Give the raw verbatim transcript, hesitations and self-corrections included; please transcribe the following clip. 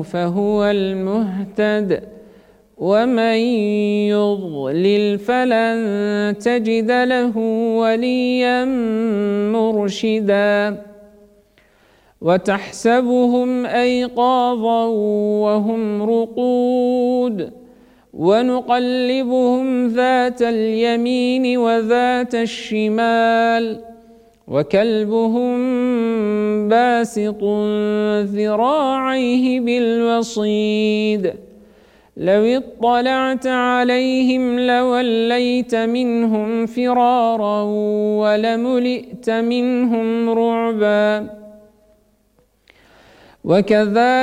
فهو المهتد ومن يضلل فلن تجد له وليا مرشدا وتحسبهم أيقاظا وهم رقود ونقلبهم ذات اليمين وذات الشمال وكلبهم باسط ذراعيه بالوصيد لو اطلعت عليهم لوليت منهم فرارا ولملئت منهم رعبا وكذلك